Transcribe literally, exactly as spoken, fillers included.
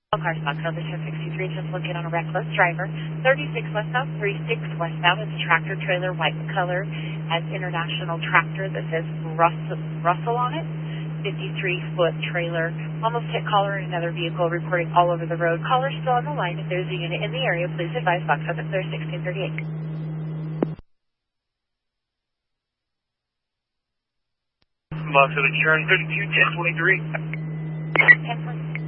All cars box over ten sixty-three, just looking on a reckless driver. thirty-six westbound, thirty-six westbound. It's a tractor trailer, white in color, has international tractor that says Russell, Russell on it. fifty-three foot trailer. Almost hit caller in another vehicle, reporting all over the road. Caller still on the line. If there's a unit in the area, please advise box over clear sixteen thirty-eight. Box of insurance thirty-two ten twenty-three. ten twenty-three.